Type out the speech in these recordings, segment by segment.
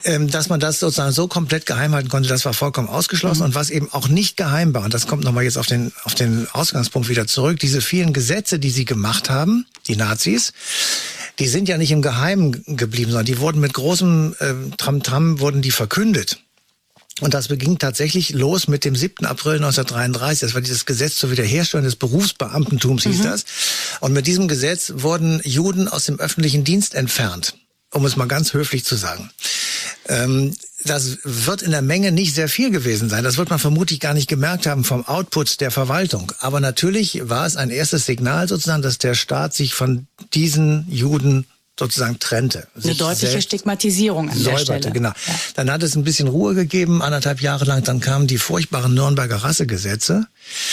Dass man das sozusagen so komplett geheim halten konnte, das war vollkommen ausgeschlossen. Und was eben auch nicht geheim war, und das kommt nochmal jetzt auf den Ausgangspunkt wieder zurück, diese vielen Gesetze, die sie gemacht haben, die Nazis, die sind ja nicht im Geheimen geblieben, sondern die wurden mit großem Tamtam wurden die verkündet. Und das beging tatsächlich los mit dem 7. April 1933. Das war dieses Gesetz zur Wiederherstellung des Berufsbeamtentums, hieß das. Und mit diesem Gesetz wurden Juden aus dem öffentlichen Dienst entfernt, um es mal ganz höflich zu sagen. Das wird in der Menge nicht sehr viel gewesen sein. Das wird man vermutlich gar nicht gemerkt haben vom Output der Verwaltung. Aber natürlich war es ein erstes Signal sozusagen, dass der Staat sich von diesen Juden sozusagen trennte. Eine deutliche Stigmatisierung an der Stelle. Genau. Ja. Dann hat es ein bisschen Ruhe gegeben, 1,5 Jahre lang. Dann kamen die furchtbaren Nürnberger Rassegesetze,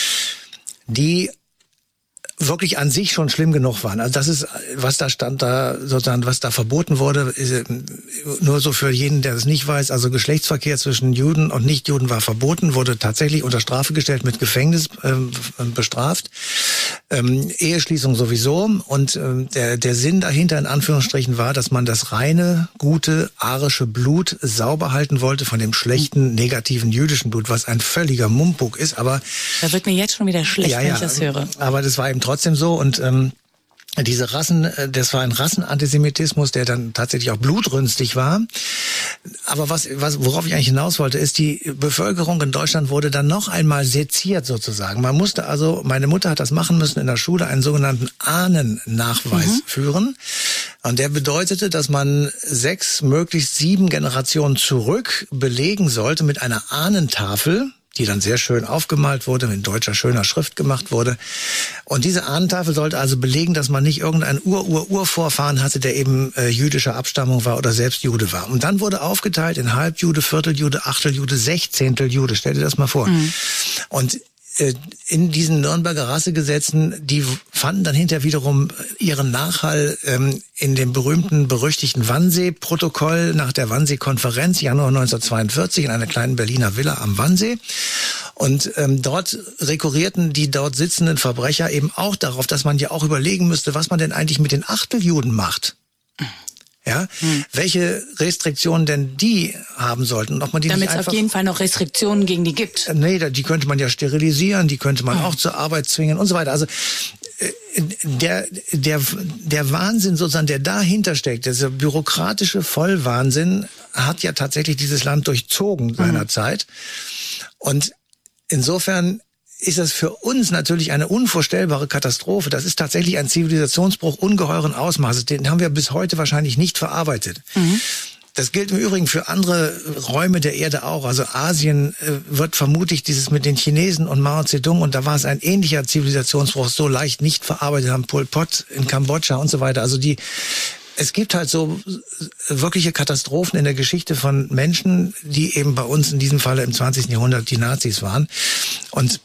die wirklich an sich schon schlimm genug waren. Also das ist, was da stand, da sozusagen, was da verboten wurde, ist, nur so für jeden, der das nicht weiß, also Geschlechtsverkehr zwischen Juden und Nichtjuden war verboten, wurde tatsächlich unter Strafe gestellt, mit Gefängnis bestraft. Eheschließung sowieso. Und der Sinn dahinter in Anführungsstrichen war, dass man das reine, gute, arische Blut sauber halten wollte von dem schlechten, negativen jüdischen Blut, was ein völliger Mumpuk ist. Aber da wird mir jetzt schon wieder schlecht, wenn ich das höre. Aber das war eben trotzdem so. Und diese Rassen, das war ein Rassenantisemitismus, der dann tatsächlich auch blutrünstig war. Aber worauf ich eigentlich hinaus wollte, ist, die Bevölkerung in Deutschland wurde dann noch einmal seziert sozusagen. Man musste also, meine Mutter hat das machen müssen in der Schule, einen sogenannten Ahnennachweis führen. Und der bedeutete, dass man 6, möglichst 7 Generationen zurück belegen sollte mit einer Ahnentafel, die dann sehr schön aufgemalt wurde, mit deutscher schöner Schrift gemacht wurde. Und diese Ahnentafel sollte also belegen, dass man nicht irgendeinen Urvorfahren hatte, der eben jüdischer Abstammung war oder selbst Jude war. Und dann wurde aufgeteilt in Halbjude, Vierteljude, Achteljude, Sechzehnteljude. Stell dir das mal vor. Und in diesen Nürnberger Rassegesetzen, die fanden dann hinterher wiederum ihren Nachhall in dem berüchtigten Wannsee-Protokoll nach der Wannsee-Konferenz Januar 1942 in einer kleinen Berliner Villa am Wannsee. Und dort rekurrierten die dort sitzenden Verbrecher eben auch darauf, dass man ja auch überlegen müsste, was man denn eigentlich mit den Achteljuden macht. Ja, welche Restriktionen denn die haben sollten. Und ob man die damit nicht einfach, es auf jeden Fall noch Restriktionen gegen die gibt. Nee, die könnte man ja sterilisieren, die könnte man auch zur Arbeit zwingen und so weiter. Also der Wahnsinn sozusagen, der dahinter steckt, dieser bürokratische Vollwahnsinn, hat ja tatsächlich dieses Land durchzogen seinerzeit. Und insofern ist das für uns natürlich eine unvorstellbare Katastrophe. Das ist tatsächlich ein Zivilisationsbruch ungeheuren Ausmaßes. Den haben wir bis heute wahrscheinlich nicht verarbeitet. Das gilt im Übrigen für andere Räume der Erde auch. Also Asien wird vermutlich dieses mit den Chinesen und Mao Zedong, und da war es ein ähnlicher Zivilisationsbruch, so leicht nicht verarbeitet haben. Pol Pot in Kambodscha und so weiter. Also es gibt halt so wirkliche Katastrophen in der Geschichte von Menschen, die eben bei uns in diesem Falle im 20. Jahrhundert die Nazis waren. Und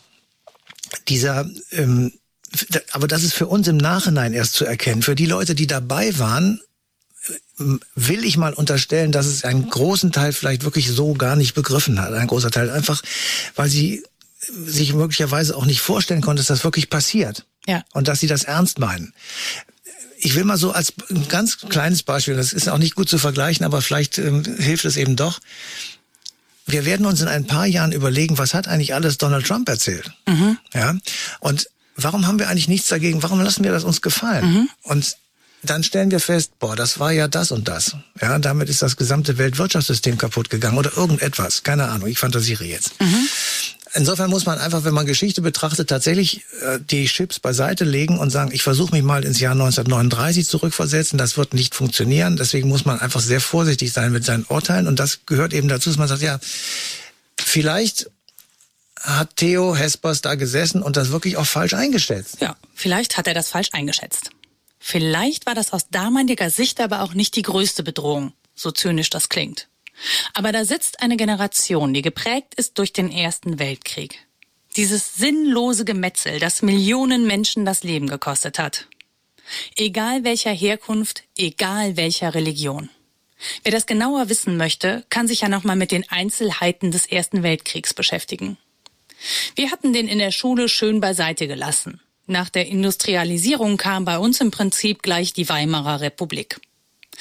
aber das ist für uns im Nachhinein erst zu erkennen. Für die Leute, die dabei waren, will ich mal unterstellen, dass es einen großen Teil vielleicht wirklich so gar nicht begriffen hat. Ein großer Teil einfach, weil sie sich möglicherweise auch nicht vorstellen konnten, dass das wirklich passiert. Ja. Und dass sie das ernst meinen. Ich will mal so als ein ganz kleines Beispiel, das ist auch nicht gut zu vergleichen, aber vielleicht hilft es eben doch. Wir werden uns in ein paar Jahren überlegen, was hat eigentlich alles Donald Trump erzählt? Ja? Und warum haben wir eigentlich nichts dagegen? Warum lassen wir das uns gefallen? Und dann stellen wir fest, das war ja das und das. Ja, damit ist das gesamte Weltwirtschaftssystem kaputt gegangen oder irgendetwas. Keine Ahnung, ich fantasiere jetzt. Insofern muss man einfach, wenn man Geschichte betrachtet, tatsächlich die Chips beiseite legen und sagen, ich versuche mich mal ins Jahr 1939 zurückversetzen. Das wird nicht funktionieren. Deswegen muss man einfach sehr vorsichtig sein mit seinen Urteilen. Und das gehört eben dazu, dass man sagt, ja, vielleicht hat Theo Hespers da gesessen und das wirklich auch falsch eingeschätzt. Ja, vielleicht hat er das falsch eingeschätzt. Vielleicht war das aus damaliger Sicht aber auch nicht die größte Bedrohung, so zynisch das klingt. Aber da sitzt eine Generation, die geprägt ist durch den Ersten Weltkrieg. Dieses sinnlose Gemetzel, das Millionen Menschen das Leben gekostet hat. Egal welcher Herkunft, egal welcher Religion. Wer das genauer wissen möchte, kann sich ja nochmal mit den Einzelheiten des Ersten Weltkriegs beschäftigen. Wir hatten den in der Schule schön beiseite gelassen. Nach der Industrialisierung kam bei uns im Prinzip gleich die Weimarer Republik.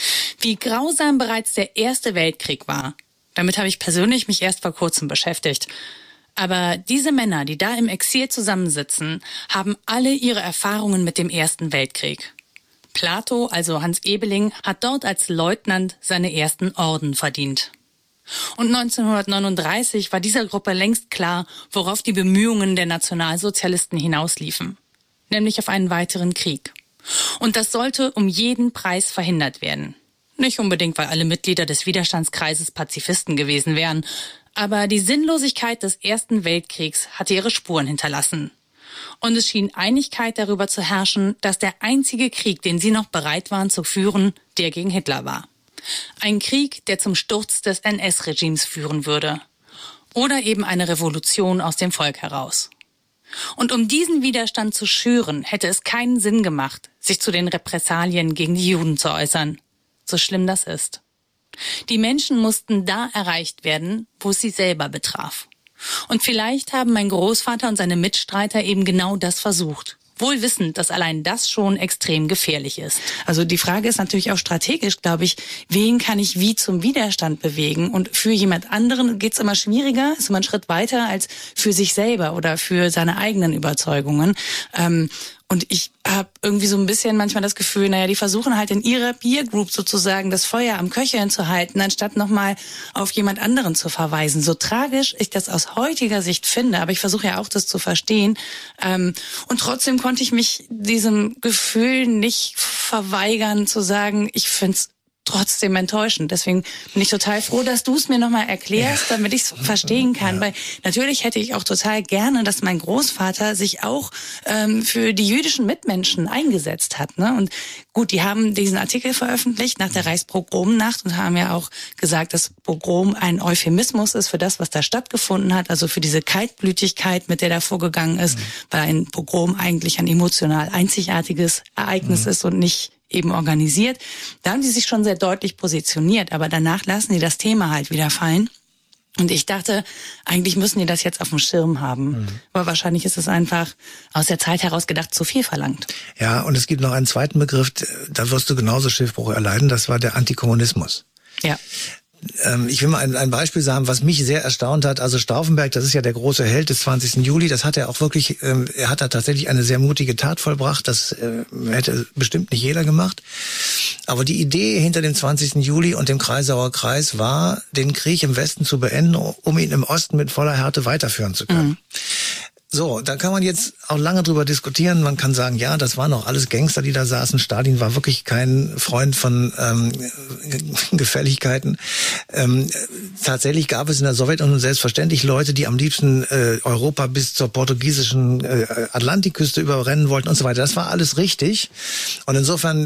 Wie grausam bereits der Erste Weltkrieg war, damit habe ich persönlich mich erst vor kurzem beschäftigt. Aber diese Männer, die da im Exil zusammensitzen, haben alle ihre Erfahrungen mit dem Ersten Weltkrieg. Plato, also Hans Ebeling, hat dort als Leutnant seine ersten Orden verdient. Und 1939 war dieser Gruppe längst klar, worauf die Bemühungen der Nationalsozialisten hinausliefen. Nämlich auf einen weiteren Krieg. Und das sollte um jeden Preis verhindert werden. Nicht unbedingt, weil alle Mitglieder des Widerstandskreises Pazifisten gewesen wären, aber die Sinnlosigkeit des Ersten Weltkriegs hatte ihre Spuren hinterlassen. Und es schien Einigkeit darüber zu herrschen, dass der einzige Krieg, den sie noch bereit waren zu führen, der gegen Hitler war. Ein Krieg, der zum Sturz des NS-Regimes führen würde. Oder eben eine Revolution aus dem Volk heraus. Und um diesen Widerstand zu schüren, hätte es keinen Sinn gemacht, sich zu den Repressalien gegen die Juden zu äußern. So schlimm das ist. Die Menschen mussten da erreicht werden, wo es sie selber betraf. Und vielleicht haben mein Großvater und seine Mitstreiter eben genau das versucht. Wohl wissend, dass allein das schon extrem gefährlich ist. Also die Frage ist natürlich auch strategisch, glaube ich, wen kann ich wie zum Widerstand bewegen? Und für jemand anderen geht's immer schwieriger, ist immer ein Schritt weiter als für sich selber oder für seine eigenen Überzeugungen. Und ich habe irgendwie so ein bisschen manchmal das Gefühl, die versuchen halt in ihrer Peer Group sozusagen das Feuer am Köcheln zu halten, anstatt nochmal auf jemand anderen zu verweisen. So tragisch ich das aus heutiger Sicht finde, aber ich versuche ja auch, das zu verstehen. Und trotzdem konnte ich mich diesem Gefühl nicht verweigern, zu sagen, ich find's trotzdem enttäuschend. Deswegen bin ich total froh, dass du es mir nochmal erklärst, damit ich es verstehen kann. Weil natürlich hätte ich auch total gerne, dass mein Großvater sich auch für die jüdischen Mitmenschen eingesetzt hat. Ne? Und gut, die haben diesen Artikel veröffentlicht nach der Reichspogromnacht und haben ja auch gesagt, dass Pogrom ein Euphemismus ist für das, was da stattgefunden hat. Also für diese Kaltblütigkeit, mit der da vorgegangen ist, weil ein Pogrom eigentlich ein emotional einzigartiges Ereignis ist und nicht eben organisiert. Da haben die sich schon sehr deutlich positioniert, aber danach lassen die das Thema halt wieder fallen. Und ich dachte, eigentlich müssen die das jetzt auf dem Schirm haben. Aber wahrscheinlich ist es einfach aus der Zeit heraus gedacht zu viel verlangt. Ja, und es gibt noch einen zweiten Begriff, da wirst du genauso Schiffbruch erleiden, das war der Antikommunismus. Ja. Ich will mal ein Beispiel sagen, was mich sehr erstaunt hat. Also Stauffenberg, das ist ja der große Held des 20. Juli, das hat er auch wirklich, er hat da tatsächlich eine sehr mutige Tat vollbracht. Das hätte bestimmt nicht jeder gemacht. Aber die Idee hinter dem 20. Juli und dem Kreisauer Kreis war, den Krieg im Westen zu beenden, um ihn im Osten mit voller Härte weiterführen zu können. So, da kann man jetzt auch lange drüber diskutieren. Man kann sagen, ja, das waren auch alles Gangster, die da saßen. Stalin war wirklich kein Freund von Gefälligkeiten. Tatsächlich gab es in der Sowjetunion selbstverständlich Leute, die am liebsten Europa bis zur portugiesischen Atlantikküste überrennen wollten und so weiter. Das war alles richtig. Und insofern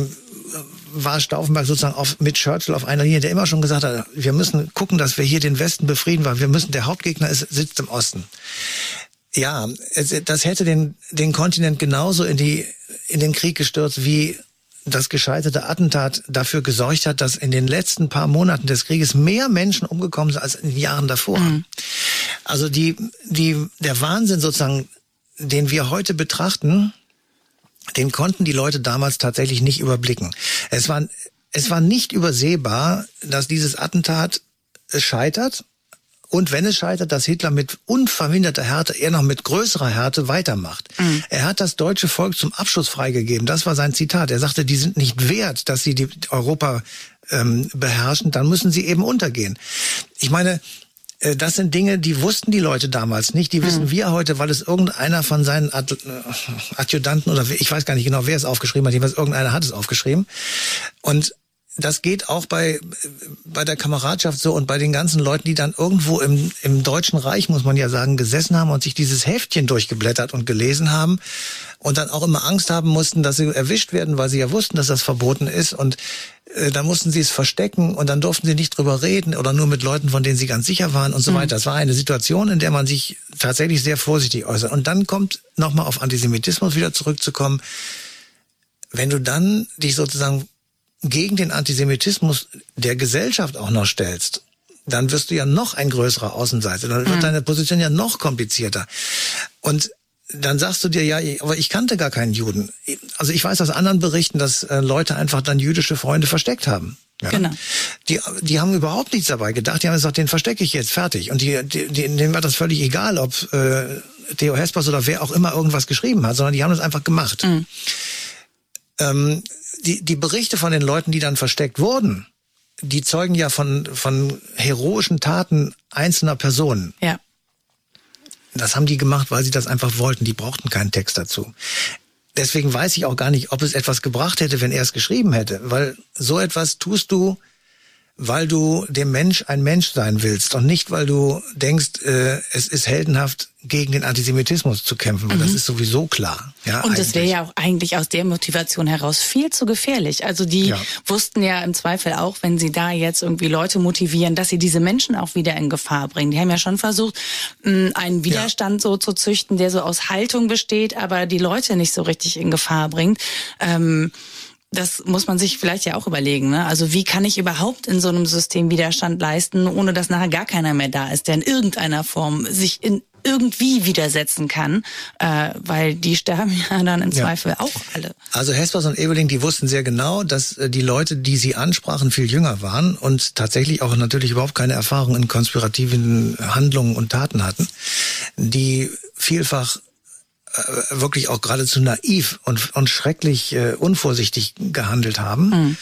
war Stauffenberg sozusagen mit Churchill auf einer Linie, der immer schon gesagt hat, wir müssen gucken, dass wir hier den Westen befrieden, weil der Hauptgegner sitzt im Osten. Ja, das hätte den Kontinent genauso in den Krieg gestürzt, wie das gescheiterte Attentat dafür gesorgt hat, dass in den letzten paar Monaten des Krieges mehr Menschen umgekommen sind als in den Jahren davor. Also der Wahnsinn sozusagen, den wir heute betrachten, den konnten die Leute damals tatsächlich nicht überblicken. Es war nicht übersehbar, dass dieses Attentat scheitert. Und wenn es scheitert, dass Hitler mit unverminderter Härte, eher noch mit größerer Härte weitermacht. Er hat das deutsche Volk zum Abschuss freigegeben. Das war sein Zitat. Er sagte, die sind nicht wert, dass sie die Europa beherrschen. Dann müssen sie eben untergehen. Ich meine, das sind Dinge, die wussten die Leute damals nicht. Die wissen wir heute, weil es irgendeiner von seinen Adjutanten oder ich weiß gar nicht genau, wer es aufgeschrieben hat. Jedenfalls irgendeiner hat es aufgeschrieben. Und das geht auch bei der Kameradschaft so und bei den ganzen Leuten, die dann irgendwo im Deutschen Reich, muss man ja sagen, gesessen haben und sich dieses Heftchen durchgeblättert und gelesen haben und dann auch immer Angst haben mussten, dass sie erwischt werden, weil sie ja wussten, dass das verboten ist und dann mussten sie es verstecken und dann durften sie nicht drüber reden oder nur mit Leuten, von denen sie ganz sicher waren und so weiter. Das war eine Situation, in der man sich tatsächlich sehr vorsichtig äußert. Und dann kommt nochmal auf Antisemitismus wieder zurückzukommen. Wenn du dann dich sozusagen gegen den Antisemitismus der Gesellschaft auch noch stellst, dann wirst du ja noch ein größerer Außenseiter. Dann wird deine Position ja noch komplizierter. Und dann sagst du dir, ja, aber ich kannte gar keinen Juden. Also ich weiß aus anderen Berichten, dass Leute einfach dann jüdische Freunde versteckt haben. Ja? Genau. Die haben überhaupt nichts dabei gedacht. Die haben gesagt, den verstecke ich jetzt, fertig. Und denen war das völlig egal, ob Theo Hespers oder wer auch immer irgendwas geschrieben hat, sondern die haben das einfach gemacht. Die Berichte von den Leuten, die dann versteckt wurden, die zeugen ja von heroischen Taten einzelner Personen. Ja. Das haben die gemacht, weil sie das einfach wollten. Die brauchten keinen Text dazu. Deswegen weiß ich auch gar nicht, ob es etwas gebracht hätte, wenn er es geschrieben hätte. Weil so etwas tust du, weil du dem Mensch ein Mensch sein willst und nicht, weil du denkst, es ist heldenhaft, gegen den Antisemitismus zu kämpfen, weil das ist sowieso klar. Ja, und das wäre ja auch eigentlich aus der Motivation heraus viel zu gefährlich. Also die wussten ja im Zweifel auch, wenn sie da jetzt irgendwie Leute motivieren, dass sie diese Menschen auch wieder in Gefahr bringen. Die haben ja schon versucht, einen Widerstand so zu züchten, der so aus Haltung besteht, aber die Leute nicht so richtig in Gefahr bringt. Das muss man sich vielleicht ja auch überlegen, ne? Also wie kann ich überhaupt in so einem System Widerstand leisten, ohne dass nachher gar keiner mehr da ist, der in irgendeiner Form sich irgendwie widersetzen kann, weil die sterben ja dann im Zweifel auch alle. Also Hespers und Ebeling, die wussten sehr genau, dass die Leute, die sie ansprachen, viel jünger waren und tatsächlich auch natürlich überhaupt keine Erfahrung in konspirativen Handlungen und Taten hatten, die vielfach wirklich auch geradezu naiv und schrecklich unvorsichtig gehandelt haben.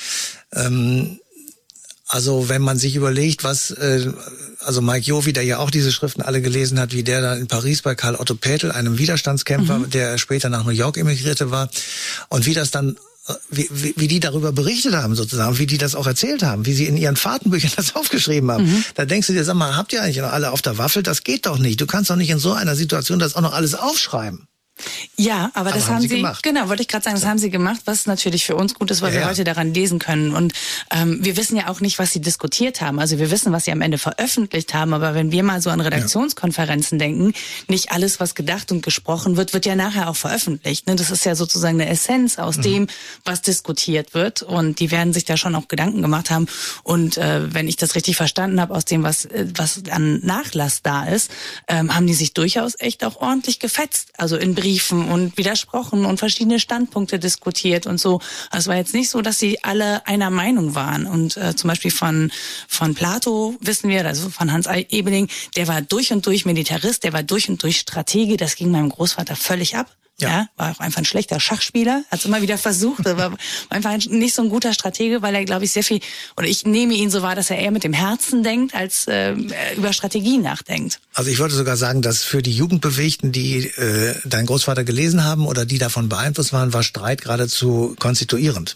Also wenn man sich überlegt, was, also Mike Jovi, der ja auch diese Schriften alle gelesen hat, wie der dann in Paris bei Karl Otto Pätel, einem Widerstandskämpfer, der später nach New York emigrierte war, und wie das dann, wie die darüber berichtet haben sozusagen, wie die das auch erzählt haben, wie sie in ihren Fahrtenbüchern das aufgeschrieben haben. Da denkst du dir, sag mal, habt ihr eigentlich noch alle auf der Waffel? Das geht doch nicht. Du kannst doch nicht in so einer Situation das auch noch alles aufschreiben. Ja, aber das haben sie gemacht. Genau, wollte ich gerade sagen, das haben sie gemacht, was natürlich für uns gut ist, weil wir heute daran lesen können. Und wir wissen ja auch nicht, was sie diskutiert haben. Also wir wissen, was sie am Ende veröffentlicht haben, aber wenn wir mal so an Redaktionskonferenzen denken, nicht alles, was gedacht und gesprochen wird, wird ja nachher auch veröffentlicht. Ne? Das ist ja sozusagen eine Essenz aus dem, was diskutiert wird. Und die werden sich da schon auch Gedanken gemacht haben. Und wenn ich das richtig verstanden habe, aus dem, was an Nachlass da ist, haben die sich durchaus echt auch ordentlich gefetzt. Also in Briefen und widersprochen und verschiedene Standpunkte diskutiert und so. Also es war jetzt nicht so, dass sie alle einer Meinung waren. Und zum Beispiel von Plato wissen wir, also von Hans Ebeling, der war durch und durch Militarist, der war durch und durch Stratege. Das ging meinem Großvater völlig ab. Ja, war auch einfach ein schlechter Schachspieler, hat es immer wieder versucht, war einfach nicht so ein guter Stratege, weil er, glaube ich, sehr viel, oder ich nehme ihn so wahr, dass er eher mit dem Herzen denkt, als über Strategie nachdenkt. Also ich wollte sogar sagen, dass für die Jugendbewegten, die dein Großvater gelesen haben oder die davon beeinflusst waren, war Streit geradezu konstituierend.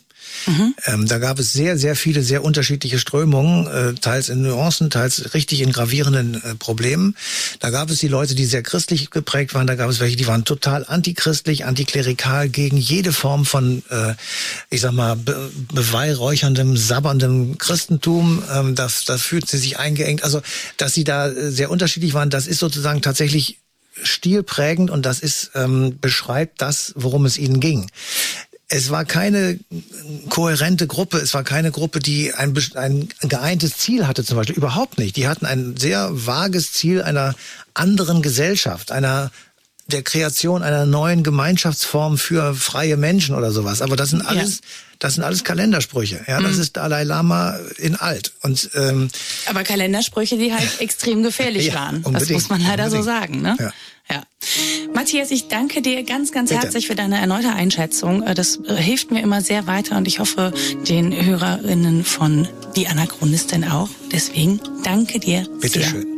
Da gab es sehr, sehr viele, sehr unterschiedliche Strömungen, teils in Nuancen, teils richtig in gravierenden Problemen. Da gab es die Leute, die sehr christlich geprägt waren, da gab es welche, die waren total antichristlich, antiklerikal, gegen jede Form von, ich sag mal, beweihräucherndem, sabberndem Christentum. Das fühlten sie sich eingeengt. Also, dass sie da sehr unterschiedlich waren, das ist sozusagen tatsächlich stilprägend und das ist beschreibt das, worum es ihnen ging. Es war keine kohärente Gruppe, es war keine Gruppe, die ein geeintes Ziel hatte zum Beispiel, überhaupt nicht. Die hatten ein sehr vages Ziel einer anderen Gesellschaft, der Kreation einer neuen Gemeinschaftsform für freie Menschen oder sowas. Aber das sind alles Kalendersprüche. Ja, das ist Dalai Lama in alt. Und aber Kalendersprüche, die halt extrem gefährlich waren. Das muss man leider so sagen, ne? Ja. Matthias, ich danke dir ganz, ganz herzlich für deine erneute Einschätzung. Das hilft mir immer sehr weiter und ich hoffe den Hörerinnen von Die Anachronistin auch. Deswegen danke dir sehr. Bitteschön.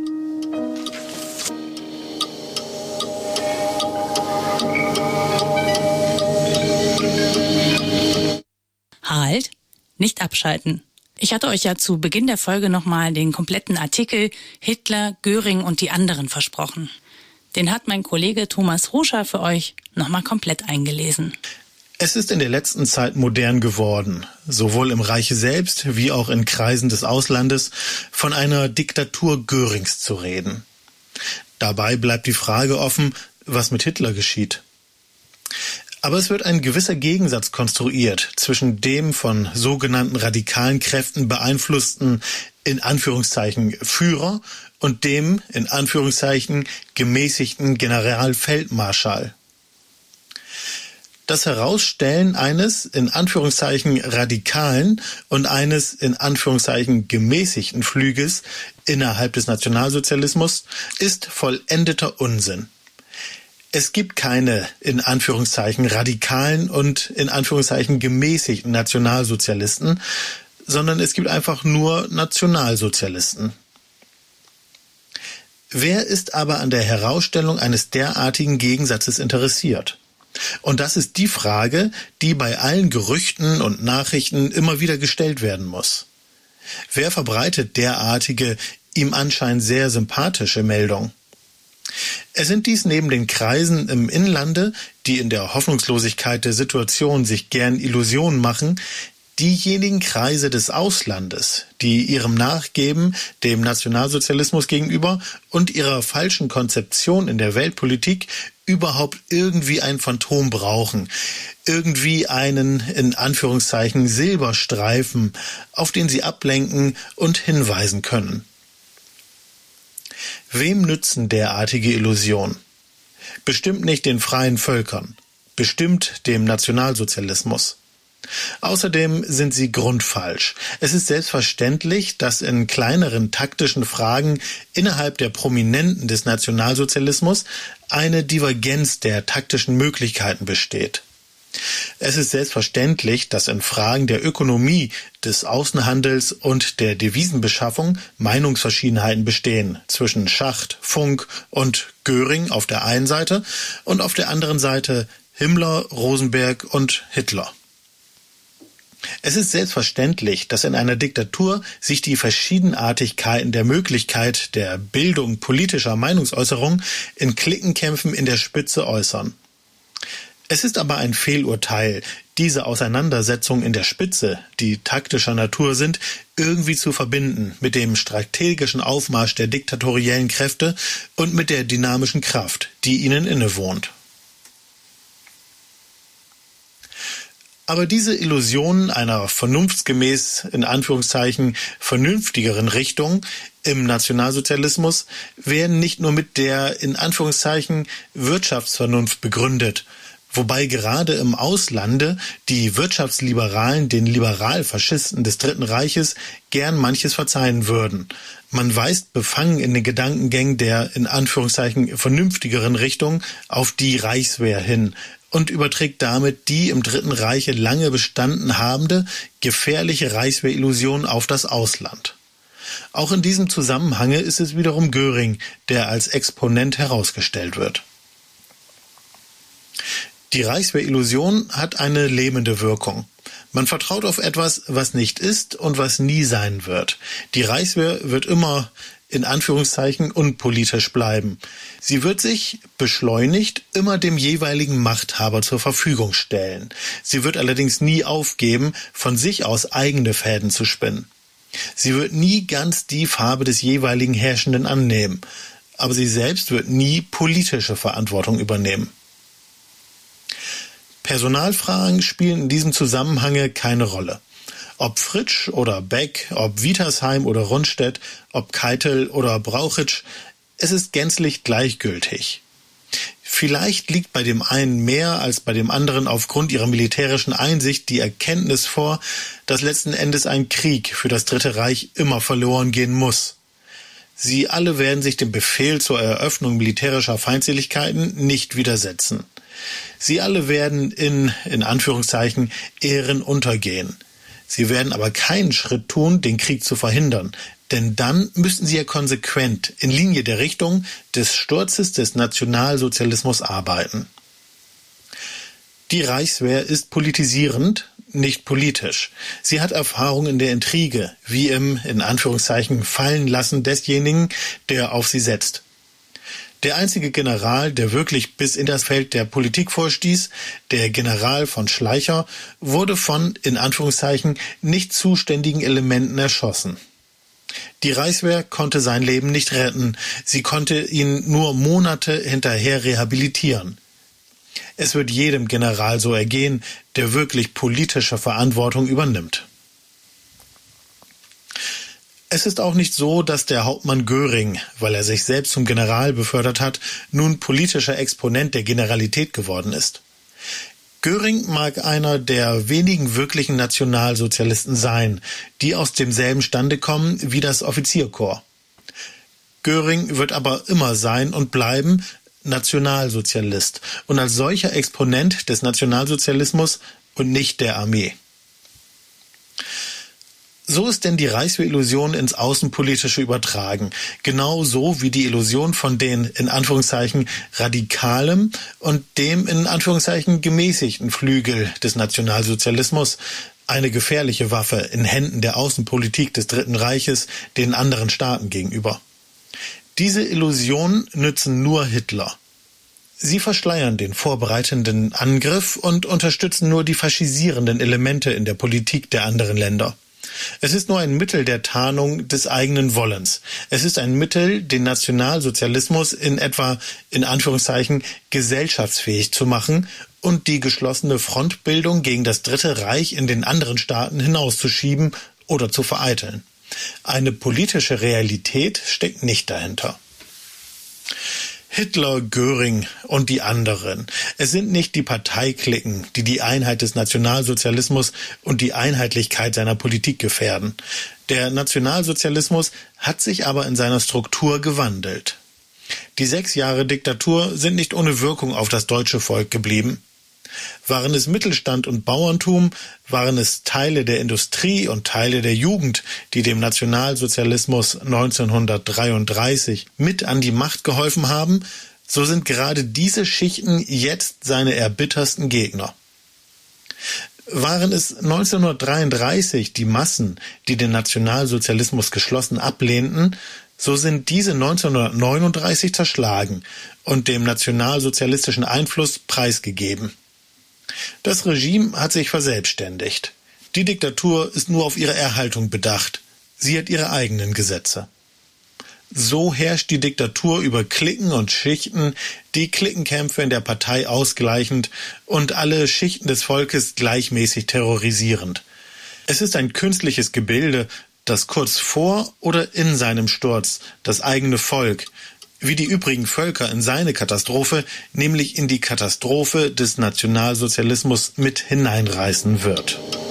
Halt, nicht abschalten. Ich hatte euch ja zu Beginn der Folge nochmal den kompletten Artikel Hitler, Göring und die anderen versprochen. Den hat mein Kollege Thomas Ruscher für euch nochmal komplett eingelesen. Es ist in der letzten Zeit modern geworden, sowohl im Reiche selbst wie auch in Kreisen des Auslandes, von einer Diktatur Görings zu reden. Dabei bleibt die Frage offen, was mit Hitler geschieht. Aber es wird ein gewisser Gegensatz konstruiert zwischen dem von sogenannten radikalen Kräften beeinflussten, in Anführungszeichen, Führer und dem, in Anführungszeichen, gemäßigten Generalfeldmarschall. das Herausstellen eines in Anführungszeichen radikalen und eines in Anführungszeichen gemäßigten Flüges innerhalb des Nationalsozialismus ist vollendeter Unsinn. Es gibt keine in Anführungszeichen radikalen und in Anführungszeichen gemäßigten Nationalsozialisten, sondern es gibt einfach nur Nationalsozialisten. Wer ist aber an der Herausstellung eines derartigen Gegensatzes interessiert? Und das ist die Frage, die bei allen Gerüchten und Nachrichten immer wieder gestellt werden muss. Wer verbreitet derartige, ihm anscheinend sehr sympathische Meldungen? Es sind dies neben den Kreisen im Inlande, die in der Hoffnungslosigkeit der Situation sich gern Illusionen machen, diejenigen Kreise des Auslandes, die ihrem Nachgeben dem Nationalsozialismus gegenüber und ihrer falschen Konzeption in der Weltpolitik überhaupt irgendwie ein Phantom brauchen, irgendwie einen, in Anführungszeichen, Silberstreifen, auf den sie ablenken und hinweisen können. Wem nützen derartige Illusionen? Bestimmt nicht den freien Völkern, bestimmt dem Nationalsozialismus. Außerdem sind sie grundfalsch. Es ist selbstverständlich, dass in kleineren taktischen Fragen innerhalb der Prominenten des Nationalsozialismus eine Divergenz der taktischen Möglichkeiten besteht. Es ist selbstverständlich, dass in Fragen der Ökonomie, des Außenhandels und der Devisenbeschaffung Meinungsverschiedenheiten bestehen zwischen Schacht, Funk und Göring auf der einen Seite und auf der anderen Seite Himmler, Rosenberg und Hitler. Es ist selbstverständlich, dass in einer Diktatur sich die Verschiedenartigkeiten der Möglichkeit der Bildung politischer Meinungsäußerung in Cliquenkämpfen in der Spitze äußern. Es ist aber ein Fehlurteil, diese Auseinandersetzungen in der Spitze, die taktischer Natur sind, irgendwie zu verbinden mit dem strategischen Aufmarsch der diktatoriellen Kräfte und mit der dynamischen Kraft, die ihnen innewohnt. Aber diese Illusionen einer vernunftsgemäß, in Anführungszeichen, vernünftigeren Richtung im Nationalsozialismus werden nicht nur mit der, in Anführungszeichen, Wirtschaftsvernunft begründet, wobei gerade im Auslande die Wirtschaftsliberalen den Liberalfaschisten des Dritten Reiches gern manches verzeihen würden. Man weist befangen in den Gedankengängen der, in Anführungszeichen, vernünftigeren Richtung auf die Reichswehr hin und überträgt damit die im Dritten Reiche lange bestanden habende, gefährliche Reichswehrillusion auf das Ausland. Auch in diesem Zusammenhange ist es wiederum Göring, der als Exponent herausgestellt wird. Die Reichswehrillusion hat eine lähmende Wirkung. Man vertraut auf etwas, was nicht ist und was nie sein wird. Die Reichswehr wird immer, in Anführungszeichen, unpolitisch bleiben. Sie wird sich, beschleunigt, immer dem jeweiligen Machthaber zur Verfügung stellen. Sie wird allerdings nie aufgeben, von sich aus eigene Fäden zu spinnen. Sie wird nie ganz die Farbe des jeweiligen Herrschenden annehmen, aber sie selbst wird nie politische Verantwortung übernehmen. Personalfragen spielen in diesem Zusammenhang keine Rolle. Ob Fritsch oder Beck, ob Wietersheim oder Rundstedt, ob Keitel oder Brauchitsch, es ist gänzlich gleichgültig. Vielleicht liegt bei dem einen mehr als bei dem anderen aufgrund ihrer militärischen Einsicht die Erkenntnis vor, dass letzten Endes ein Krieg für das Dritte Reich immer verloren gehen muss. Sie alle werden sich dem Befehl zur Eröffnung militärischer Feindseligkeiten nicht widersetzen. Sie alle werden in Anführungszeichen, Ehren untergehen. Sie werden aber keinen Schritt tun, den Krieg zu verhindern, denn dann müssten sie ja konsequent in Linie der Richtung des Sturzes des Nationalsozialismus arbeiten. Die Reichswehr ist politisierend, nicht politisch. Sie hat Erfahrung in der Intrige, wie im, in Anführungszeichen, Fallenlassen desjenigen, der auf sie setzt. Der einzige General, der wirklich bis in das Feld der Politik vorstieß, der General von Schleicher, wurde von, in Anführungszeichen, nicht zuständigen Elementen erschossen. Die Reichswehr konnte sein Leben nicht retten, sie konnte ihn nur Monate hinterher rehabilitieren. Es wird jedem General so ergehen, der wirklich politische Verantwortung übernimmt. Es ist auch nicht so, dass der Hauptmann Göring, weil er sich selbst zum General befördert hat, nun politischer Exponent der Generalität geworden ist. Göring mag einer der wenigen wirklichen Nationalsozialisten sein, die aus demselben Stande kommen wie das Offizierkorps. Göring wird aber immer sein und bleiben Nationalsozialist und als solcher Exponent des Nationalsozialismus und nicht der Armee. So ist denn die Reichswehr-Illusion ins Außenpolitische übertragen, genauso wie die Illusion von den, in Anführungszeichen, radikalem und dem, in Anführungszeichen, gemäßigten Flügel des Nationalsozialismus, eine gefährliche Waffe in Händen der Außenpolitik des Dritten Reiches den anderen Staaten gegenüber. Diese Illusionen nützen nur Hitler. Sie verschleiern den vorbereitenden Angriff und unterstützen nur die faschisierenden Elemente in der Politik der anderen Länder. Es ist nur ein Mittel der Tarnung des eigenen Wollens. Es ist ein Mittel, den Nationalsozialismus in etwa, in Anführungszeichen, gesellschaftsfähig zu machen und die geschlossene Frontbildung gegen das Dritte Reich in den anderen Staaten hinauszuschieben oder zu vereiteln. Eine politische Realität steckt nicht dahinter. Hitler, Göring und die anderen. Es sind nicht die Parteiklicken, die die Einheit des Nationalsozialismus und die Einheitlichkeit seiner Politik gefährden. Der Nationalsozialismus hat sich aber in seiner Struktur gewandelt. Die 6 Jahre Diktatur sind nicht ohne Wirkung auf das deutsche Volk geblieben. Waren es Mittelstand und Bauerntum, waren es Teile der Industrie und Teile der Jugend, die dem Nationalsozialismus 1933 mit an die Macht geholfen haben, so sind gerade diese Schichten jetzt seine erbittersten Gegner. Waren es 1933 die Massen, die den Nationalsozialismus geschlossen ablehnten, so sind diese 1939 zerschlagen und dem nationalsozialistischen Einfluss preisgegeben. Das Regime hat sich verselbstständigt. Die Diktatur ist nur auf ihre Erhaltung bedacht. Sie hat ihre eigenen Gesetze. So herrscht die Diktatur über Cliquen und Schichten, die Cliquenkämpfe in der Partei ausgleichend und alle Schichten des Volkes gleichmäßig terrorisierend. Es ist ein künstliches Gebilde, das kurz vor oder in seinem Sturz das eigene Volk, wie die übrigen Völker in seine Katastrophe, nämlich in die Katastrophe des Nationalsozialismus mit hineinreißen wird.